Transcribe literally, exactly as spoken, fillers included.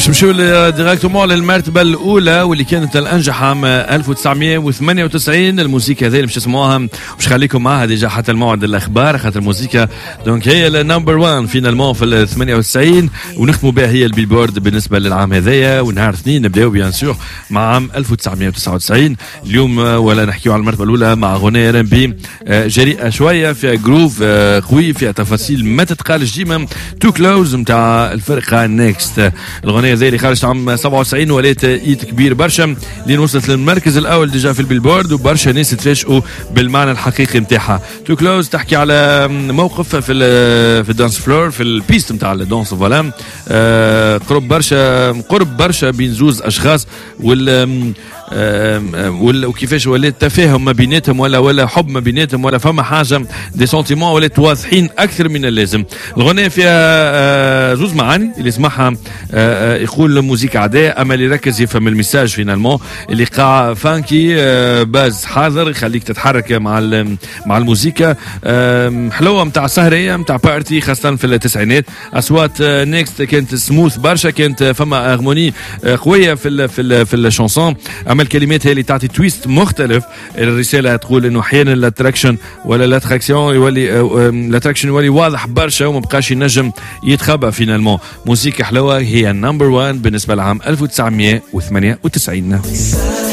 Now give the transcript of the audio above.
نمشيو ديريكتومون للمرتبه الاولى واللي كانت الانجح عام ألف وتسعمية وثمانية وتسعين. الموسيقى هذه باش تسمعوها باش خليكم معها ديجا حتى الموعد الاخبار، خاطر الموسيقى دونك هي النمبر واحد فينالمون في ال ثمانية وتسعين، ونختموا بها هي البيلبورد بالنسبه للعام هذايا. ونهار اثنين نبداو بيان سور مع عام ألف وتسعمية وتسعة وتسعين. اليوم ولا نحكيو على المرتبه الاولى مع اغنيه ار ام بي جريئه شويه، فيها جروف قوي، فيها تفاصيل ما تتقالش ديما. تو كلوز نتاع الفرقه نيكست. الاغنيه هذه اللي خرجت عام سبعة وتسعين ولات ايد كبير برشا، اللي وصلت للمركز الاول ديجا في البيلبورد، وبرشا ناس تفاجئوا بالمعنى الحقيقي نتاعها. تو كلوز تحكي على موقف في في الدانس فلور، في البيست نتاع الدانس فوالا، قرب برشا قرب برشا بين زوز اشخاص، وال وكيفاش ولات تفاهم ما بيناتهم، ولا ولا حب ما بيناتهم، ولا فما حاجه دي سونتيمون ولات واضحين اكثر من اللازم. الغنية فيها زوز معاني، اللي يسمعها يقول موزيكا عاديه، اما اللي يركز يفهم الميساج فينالمون. اللي قاع فانكي باز حاضر يخليك تتحرك مع مع الموسيقى، حلوه نتاع سهريه نتاع بارتي خاصه في التسعينات. اصوات نيكست كانت سموث برشا، كانت فما هارموني قويه في ال في ال في الشانسون. اما الكلمات هي اللي تعطي تويست مختلف. الرساله تقول انه احيانا الاتراكشن ولا الاتراكسيون يولي الاتراكشن يولي واضح برشا وما بقاش ينجم يتخبى فينالمون. موسيقى حلوه هي النمبر واحد بالنسبه لعام ألف وتسعمية وثمانية وتسعين.